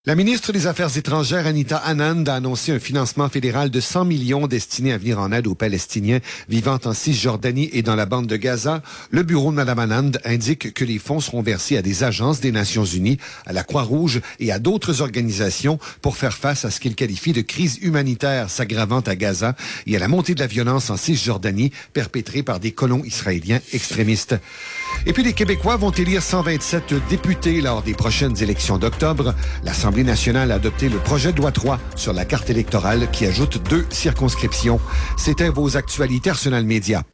La ministre des Affaires étrangères, Anita Anand, a annoncé un financement fédéral de 100 millions destiné à venir en aide aux Palestiniens vivant en Cisjordanie et dans la bande de Gaza. Le bureau de Mme Anand indique que les fonds seront versés à des agences des Nations unies, à la Croix-Rouge et à d'autres organisations pour faire face à ce qu'il qualifie de crise humanitaire s'aggravant à Gaza et à la montée de la violence en Cisjordanie perpétrée par des colons israéliens extrémistes. Et puis les Québécois vont élire 127 députés lors des prochaines élections d'octobre. L'Assemblée nationale a adopté le projet de loi 3 sur la carte électorale qui ajoute 2 circonscriptions. C'était vos actualités Arsenal Média.